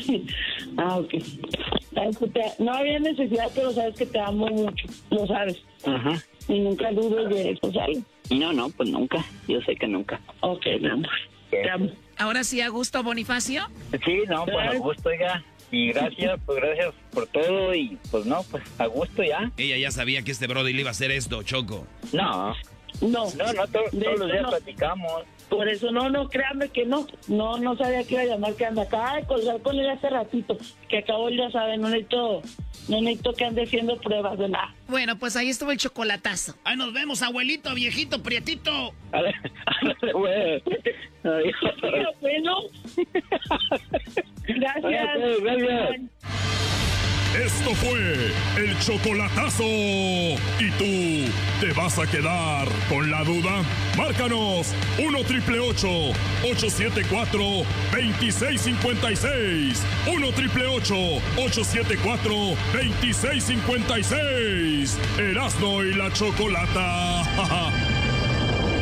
Ok. Sabes que no había necesidad, pero sabes que te amo mucho, lo sabes. Ajá. Y nunca dudes de eso, ¿sabes? No, pues nunca. Yo sé que nunca. Ok, mi amor. Te amo. Ahora sí, a gusto, Bonifacio. Sí, no, pues a gusto, oiga. Y gracias por todo y pues no, pues a gusto ya. Ella ya sabía que este brody le iba a hacer esto, Choco. No, todos los días platicamos. Por eso no, créanme que no sabía que iba a llamar, que anda acá de colgar con él hace ratito, que acabo ya saben, no necesito que ande haciendo pruebas de nada. Bueno, pues ahí estuvo el chocolatazo. Ahí nos vemos, abuelito, viejito, prietito. Bueno, gracias. Esto fue el chocolatazo. ¿Y tú te vas a quedar con la duda? Márcanos 1-888-874-2656. 1-888-874-2656. Erasmo y la Chocolata.